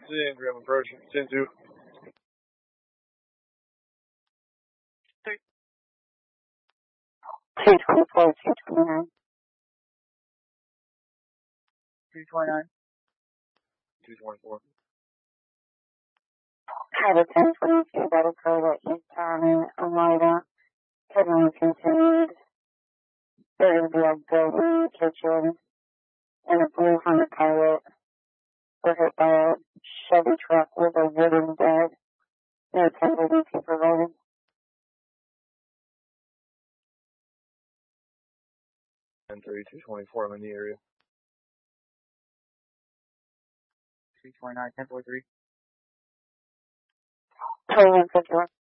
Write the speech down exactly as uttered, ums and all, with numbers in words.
Seeing Grim approaching. ten two. two twenty-four, two twenty-nine. two twenty-nine. two twenty-four. Have a ten twenty-two that occurred at East County, Oneida. Headline continued. There would be a building kitchen and a blue Honda Pilot was hit by a Chevy truck with a wooden bed. No casualties provided. ten three, two twenty-four, I'm in the area. two twenty-nine, ten forty-three. twenty-one fifty-one.